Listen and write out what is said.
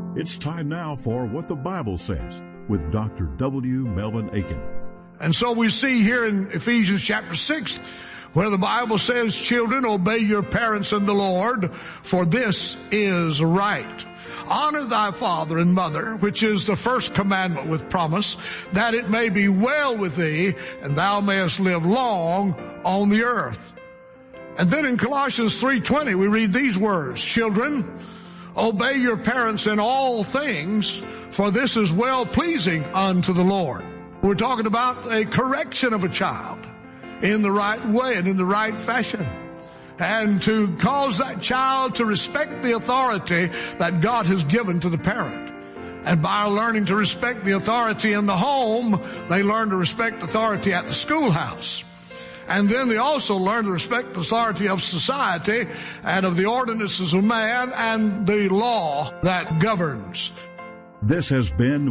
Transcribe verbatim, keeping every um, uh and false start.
It's time now for What the Bible Says with Doctor W. Melvin Aiken. And so we see here in Ephesians chapter six, where the Bible says, children, obey your parents in the Lord, for this is right. Honor thy father and mother, which is the first commandment with promise, that it may be well with thee, and thou mayest live long on the earth. And then in Colossians three twenty, we read these words, children, obey your parents in all things, for this is well-pleasing unto the Lord. We're talking about a correction of a child in the right way and in the right fashion, and to cause that child to respect the authority that God has given to the parent. And by learning to respect the authority in the home, they learn to respect authority at the schoolhouse. And then they also learn to respect the authority of society and of the ordinances of man and the law that governs. This has been